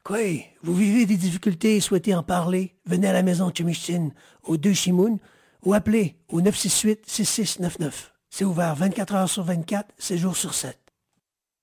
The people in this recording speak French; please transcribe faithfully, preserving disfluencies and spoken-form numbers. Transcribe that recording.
Quoi? Vous vivez des difficultés et souhaitez en parler? Venez à la maison Chimichine, au deux Chimoun, ou appelez au neuf six huit six six neuf neuf. C'est ouvert vingt-quatre heures sur vingt-quatre, sept jours sur sept.